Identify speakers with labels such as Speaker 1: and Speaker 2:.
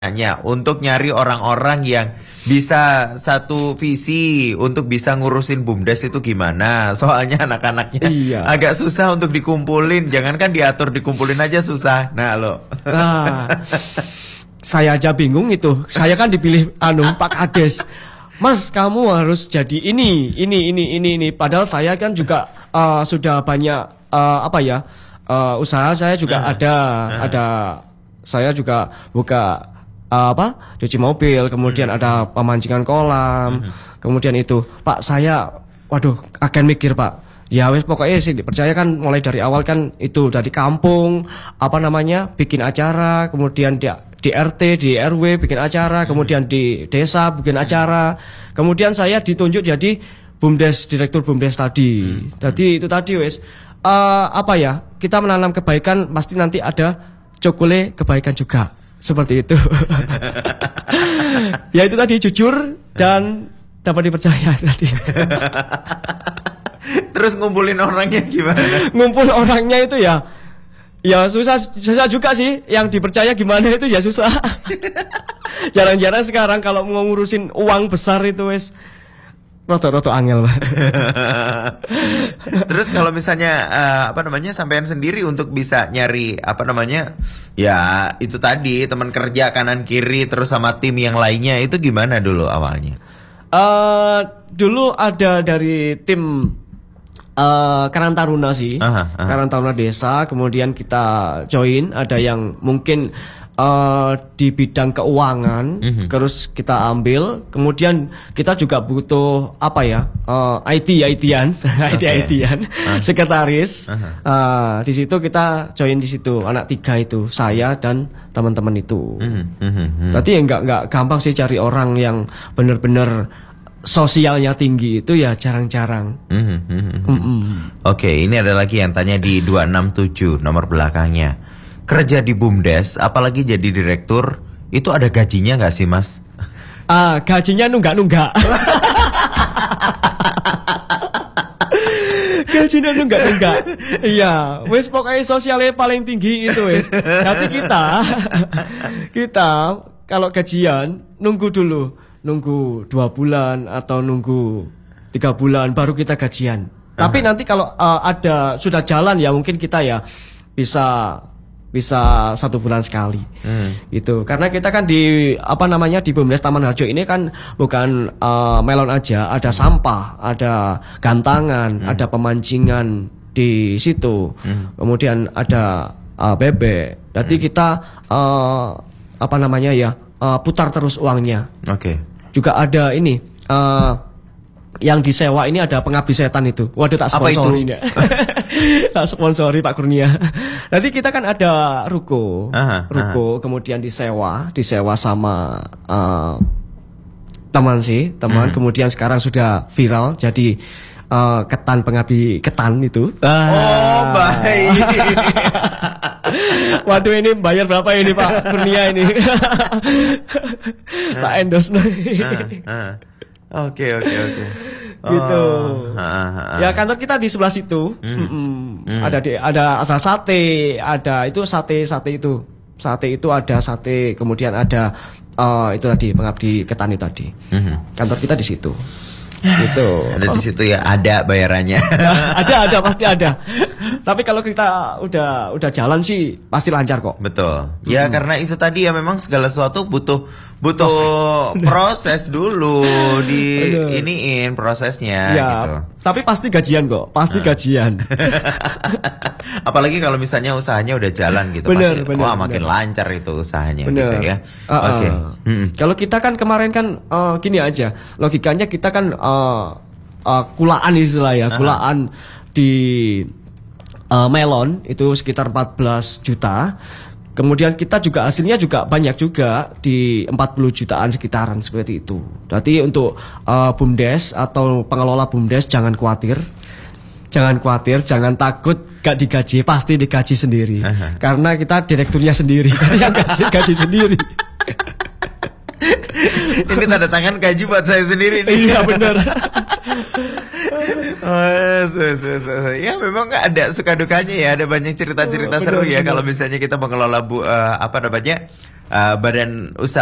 Speaker 1: untuk nyari orang-orang yang bisa satu visi untuk bisa ngurusin BUMDes itu gimana? Soalnya anak-anaknya agak susah untuk dikumpulin. Jangankan diatur, dikumpulin aja susah. Nah, lo.
Speaker 2: Nah, saya aja bingung itu. Saya kan dipilih Pak Kades. Mas, kamu harus jadi ini. Padahal saya kan juga sudah banyak usaha saya juga ada. Saya juga buka cuci mobil, kemudian ada pemancingan kolam, kemudian itu Pak saya akan mikir Pak, ya wes pokoknya sih dipercaya kan mulai dari awal kan itu dari kampung bikin acara, kemudian di RT, di RW bikin acara, kemudian di desa bikin acara, kemudian saya ditunjuk jadi BUMDes, direktur BUMDes tadi. Jadi itu tadi wes kita menanam kebaikan pasti nanti ada cokole kebaikan juga. Seperti itu. Ya itu tadi jujur dan dapat dipercaya tadi.
Speaker 1: Terus ngumpulin orangnya gimana?
Speaker 2: Ngumpul orangnya itu ya susah juga sih. Yang dipercaya gimana itu ya susah. Jarang-jarang sekarang kalau mau ngurusin uang besar itu wes roto-roto angel.
Speaker 1: Terus kalau misalnya sampean sendiri untuk bisa nyari ya itu tadi teman kerja kanan kiri terus sama tim yang lainnya itu gimana dulu awalnya?
Speaker 2: Dulu ada dari tim Karang Taruna sih, Karang Taruna desa, kemudian kita join, ada yang mungkin di bidang keuangan, terus kita ambil, kemudian kita juga butuh IT-an, sekretaris. Di situ kita join di situ, anak 3 itu, saya dan teman-teman itu. Tapi nggak gampang sih cari orang yang benar-benar sosialnya tinggi itu ya jarang-jarang.
Speaker 1: Oke, ini ada lagi yang tanya di 267 nomor belakangnya. Kerja di BUMDes, apalagi jadi direktur, itu ada gajinya nggak sih Mas?
Speaker 2: Gajinya nunggak-nunggak. Gajinya nunggak-nunggak. Iya, wes pokoknya sosialnya paling tinggi itu wes. Tapi kita kalau gajian nunggu dulu, nunggu 2 bulan atau nunggu 3 bulan baru kita gajian. Tapi nanti kalau sudah jalan ya mungkin kita ya bisa 1 bulan sekali. Gitu. Karena kita kan di di BUMDes Taman Harjo ini kan bukan melon aja, ada sampah, ada gantangan, ada pemancingan di situ. Kemudian ada bebek. Jadi kita putar terus uangnya.
Speaker 1: Oke.
Speaker 2: Juga ada ini yang disewa ini ada pengabdi setan itu. Waduh tak sponsori ya. Tak sponsori Pak Kurnia. Nanti kita kan ada ruko, kemudian disewa sama teman. Kemudian sekarang sudah viral jadi ketan pengabdi ketan itu.
Speaker 1: Oh baik.
Speaker 2: Waduh ini bayar berapa ini Pak Kurnia ini? Pak endorse
Speaker 1: Oke.
Speaker 2: Gitu. Ya kantor kita di sebelah situ. Ada sate, ada itu sate itu. Sate itu ada sate, kemudian ada itu tadi pengabdi ketani tadi. Kantor kita di situ. Gitu.
Speaker 1: Ada di situ ya, ada bayarannya.
Speaker 2: Ada pasti ada. Tapi kalau kita udah jalan sih pasti lancar kok.
Speaker 1: Betul. Ya karena itu tadi ya memang segala sesuatu butuh proses dulu iniin prosesnya
Speaker 2: ya,
Speaker 1: gitu.
Speaker 2: Tapi pasti gajian kok, gajian.
Speaker 1: Apalagi kalau misalnya usahanya udah jalan gitu, makin lancar itu usahanya gitu ya. Oke.
Speaker 2: Kalau kita kan kemarin kan gini aja, logikanya kita kan kulaan istilah ya, kulaan di melon itu sekitar 14 juta. Kemudian kita juga hasilnya juga banyak juga di 40 jutaan sekitaran seperti itu. Jadi untuk BUMDes atau pengelola BUMDes jangan khawatir, jangan takut gak digaji, pasti digaji sendiri. Karena kita direkturnya sendiri, yang gaji sendiri.
Speaker 1: Ini tanda tangan gaji buat saya sendiri nih.
Speaker 2: Iya benar.
Speaker 1: Ya memang ada suka dukanya ya, ada banyak cerita-cerita seru ya kalau misalnya kita mengelola badan usaha